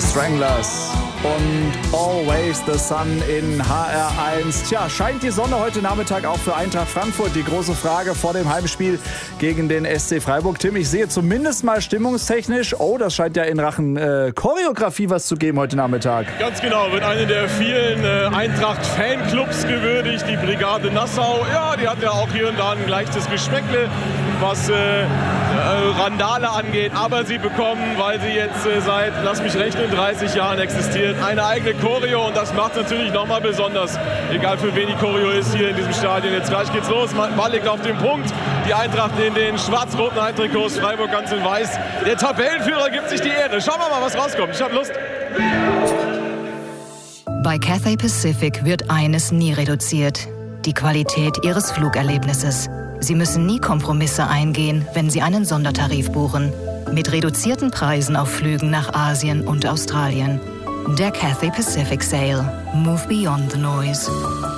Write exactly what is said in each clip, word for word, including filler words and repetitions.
Stranglers und Always the Sun in H R eins. Tja, scheint die Sonne heute Nachmittag auch für Eintracht Frankfurt? Die große Frage vor dem Heimspiel gegen den S C Freiburg. Tim, ich sehe zumindest mal stimmungstechnisch, oh, das scheint ja in Rachen äh, Choreografie was zu geben heute Nachmittag. Ganz genau, wird eine der vielen äh, Eintracht-Fanclubs gewürdigt. Die Brigade Nassau, ja, die hat ja auch hier und da ein leichtes Geschmäckle, was äh, äh, Randale angeht. Aber sie bekommen, weil sie jetzt äh, seit, lass mich rechnen, dreißig Jahren existieren, eine eigene Choreo, und das macht es natürlich nochmal besonders. Egal für wen die Choreo ist hier in diesem Stadion. Jetzt gleich geht's los. Ball liegt auf dem Punkt. Die Eintracht in den schwarz-roten Heimtrikots, Freiburg ganz in weiß. Der Tabellenführer gibt sich die Ehre. Schauen wir mal, was rauskommt. Ich hab Lust. Bei Cathay Pacific wird eines nie reduziert: die Qualität Ihres Flugerlebnisses. Sie müssen nie Kompromisse eingehen, wenn Sie einen Sondertarif buchen. Mit reduzierten Preisen auf Flügen nach Asien und Australien. Der Cathay Pacific Sale. Move beyond the noise.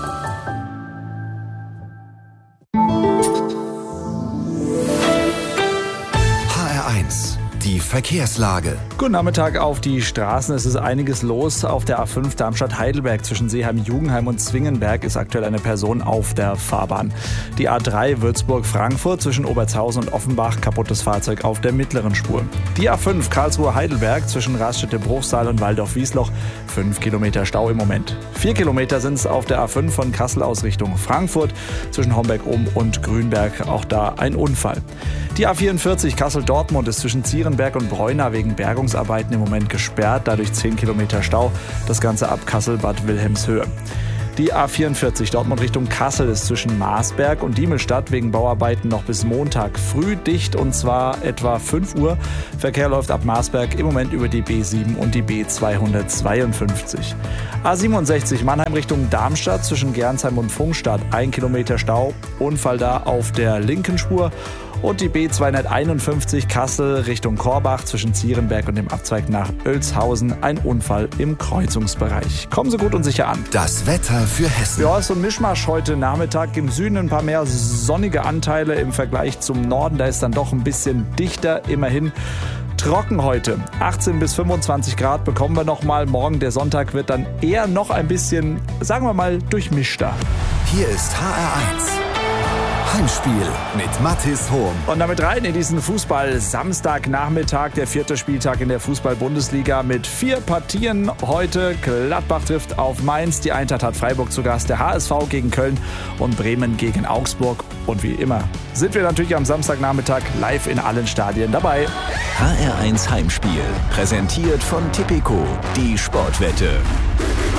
H R eins. Die Verkehrslage. Guten Nachmittag auf die Straßen. Es ist einiges los. Auf der A fünf Darmstadt-Heidelberg zwischen Seeheim-Jugenheim und Zwingenberg ist aktuell eine Person auf der Fahrbahn. Die A drei Würzburg-Frankfurt zwischen Obertshausen und Offenbach, kaputtes Fahrzeug auf der mittleren Spur. Die A fünf Karlsruhe-Heidelberg zwischen Raststätte-Bruchsal und Waldorf-Wiesloch, fünf Kilometer Stau im Moment. Vier Kilometer sind es auf der A fünf von Kassel aus Richtung Frankfurt zwischen Homberg-Ohm und Grünberg, auch da ein Unfall. Die A vierundvierzig Kassel-Dortmund ist zwischen Zierenberg und Bräuna wegen Bergungsarbeiten im Moment gesperrt, dadurch zehn Kilometer Stau, das Ganze ab Kassel-Bad Wilhelmshöhe. Die A vierundvierzig Dortmund Richtung Kassel ist zwischen Marsberg und Diemelstadt wegen Bauarbeiten noch bis Montag früh dicht, und zwar etwa fünf Uhr. Verkehr läuft ab Marsberg im Moment über die B sieben und die B zweihundertzweiundfünfzig. A siebenundsechzig Mannheim Richtung Darmstadt zwischen Gernsheim und Pfungstadt, ein Kilometer Stau, Unfall da auf der linken Spur. Und die B zweihunderteinundfünfzig Kassel Richtung Korbach zwischen Zierenberg und dem Abzweig nach Oelzhausen, ein Unfall im Kreuzungsbereich. Kommen Sie gut und sicher an. Das Wetter für Hessen. Ja, ist so ein Mischmasch heute Nachmittag. Im Süden ein paar mehr sonnige Anteile im Vergleich zum Norden. Da ist dann doch ein bisschen dichter, immerhin. Trocken heute. achtzehn bis fünfundzwanzig Grad bekommen wir noch mal. Morgen, der Sonntag, wird dann eher noch ein bisschen, sagen wir mal, durchmischter. Hier ist H R eins. Heimspiel mit Mathis Hohm. Und damit rein in diesen Fußball-Samstagnachmittag, der vierte Spieltag in der Fußball-Bundesliga mit vier Partien heute. Gladbach trifft auf Mainz, die Eintracht hat Freiburg zu Gast, der H S V gegen Köln und Bremen gegen Augsburg. Und wie immer sind wir natürlich am Samstagnachmittag live in allen Stadien dabei. H R eins Heimspiel, präsentiert von Tipico, die Sportwette.